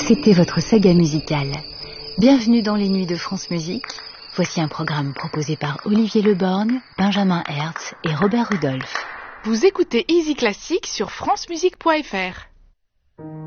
C'était votre saga musicale. Bienvenue dans les nuits de France Musique. Voici un programme proposé par Olivier Leborgne, Benjamin Hertz et Robert Rudolph. Vous écoutez Easy Classique sur francemusique.fr.